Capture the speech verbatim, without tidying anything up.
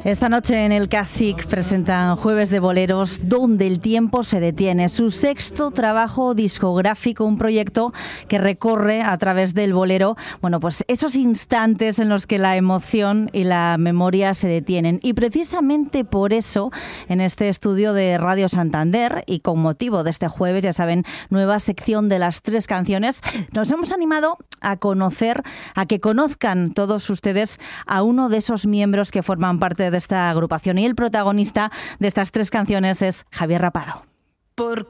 Esta noche en el Casic presentan Jueves de Boleros, donde el tiempo se detiene. Su sexto trabajo discográfico, un proyecto que recorre a través del bolero, bueno, pues esos instantes en los que la emoción y la memoria se detienen. Y precisamente por eso, en este estudio de Radio Santander, y con motivo de este jueves, ya saben, nueva sección de las tres canciones, nos hemos animado a conocer, a que conozcan todos ustedes a uno de esos miembros que forman parte de esta agrupación. Y el protagonista de estas tres canciones es Javier Rapado. ¿Por